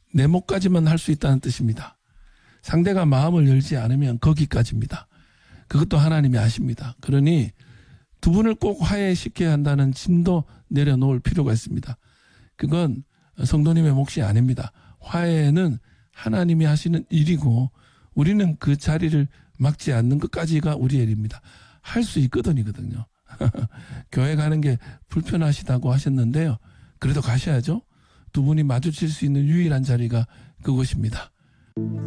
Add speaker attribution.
Speaker 1: 네모까지만 할 수 있다는 뜻입니다. 상대가 마음을 열지 않으면 거기까지입니다. 그것도 하나님이 아십니다. 그러니 두 분을 꼭 화해시켜야 한다는 짐도 내려놓을 필요가 있습니다. 그건 성도님의 몫이 아닙니다. 화해는 하나님이 하시는 일이고 우리는 그 자리를 막지 않는 것까지가 우리의 일입니다. 할 수 있거든요. 교회 가는 게 불편하시다고 하셨는데요. 그래도 가셔야죠. 두 분이 마주칠 수 있는 유일한 자리가 그곳입니다.